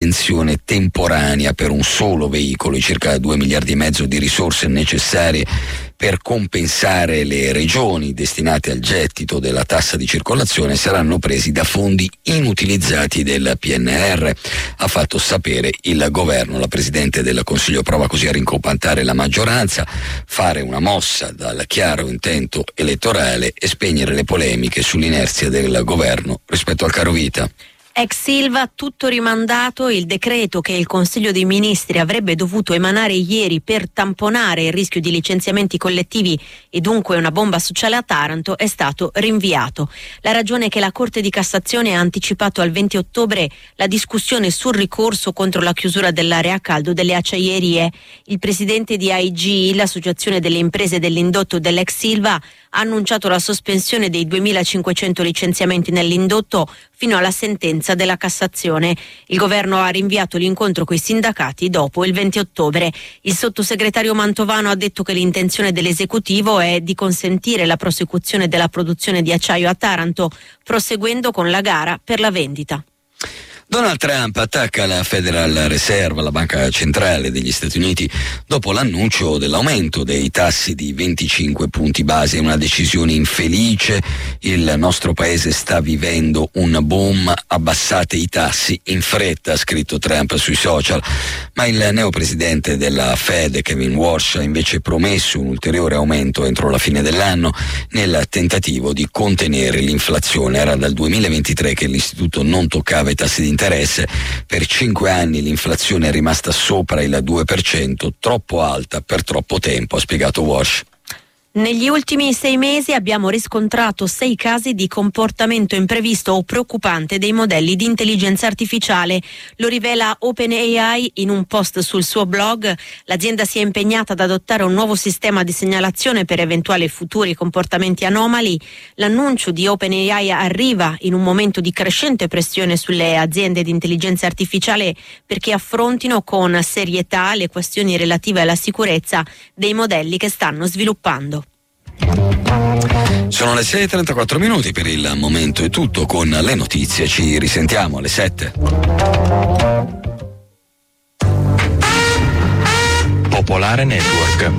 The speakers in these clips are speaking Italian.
manutenzione temporanea per un solo veicolo. I circa 2,5 miliardi di risorse necessarie per compensare le regioni destinate al gettito della tassa di circolazione saranno presi da fondi inutilizzati del PNR, ha fatto sapere il governo. La Presidente del Consiglio prova così a rincompantare la maggioranza, fare una mossa dal chiaro intento elettorale e spegnere le polemiche sull'inerzia del governo rispetto al carovita. Ex Ilva, tutto rimandato. Il decreto che il Consiglio dei Ministri avrebbe dovuto emanare ieri per tamponare il rischio di licenziamenti collettivi e dunque una bomba sociale a Taranto è stato rinviato. La ragione è che la Corte di Cassazione ha anticipato al 20 ottobre la discussione sul ricorso contro la chiusura dell'area a caldo delle acciaierie. Il presidente di AIG, l'Associazione delle Imprese dell'Indotto dell'ex Ilva, ha annunciato la sospensione dei 2.500 licenziamenti nell'indotto fino alla sentenza della Cassazione. Il governo ha rinviato l'incontro coi sindacati dopo il 20 ottobre. Il sottosegretario Mantovano ha detto che l'intenzione dell'esecutivo è di consentire la prosecuzione della produzione di acciaio a Taranto, proseguendo con la gara per la vendita. Donald Trump attacca la Federal Reserve, la banca centrale degli Stati Uniti, dopo l'annuncio dell'aumento dei tassi di 25 punti base. Una decisione infelice. Il nostro paese sta vivendo un boom, abbassate i tassi in fretta, ha scritto Trump sui social. Ma il neopresidente della Fed, Kevin Warsh, ha invece promesso un ulteriore aumento entro la fine dell'anno nel tentativo di contenere l'inflazione. Era dal 2023 che l'istituto non toccava i tassi di interesse. Per 5 anni l'inflazione è rimasta sopra il 2%, troppo alta per troppo tempo, ha spiegato Walsh. Negli ultimi 6 mesi abbiamo riscontrato 6 casi di comportamento imprevisto o preoccupante dei modelli di intelligenza artificiale. Lo rivela OpenAI in un post sul suo blog. L'azienda si è impegnata ad adottare un nuovo sistema di segnalazione per eventuali futuri comportamenti anomali. L'annuncio di OpenAI arriva in un momento di crescente pressione sulle aziende di intelligenza artificiale perché affrontino con serietà le questioni relative alla sicurezza dei modelli che stanno sviluppando. Sono le 6:34, per il momento è tutto con le notizie, ci risentiamo alle 7. Popolare Network.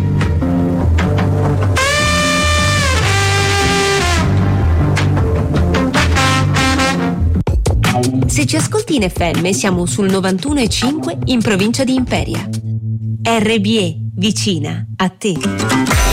Se ci ascolti in FM siamo sul 91,5 in provincia di Imperia. RBE, vicina a te.